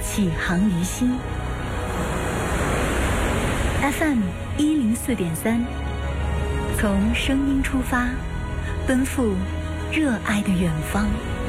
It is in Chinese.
启航于心。FM 104.3，从声音出发，奔赴热爱的远方。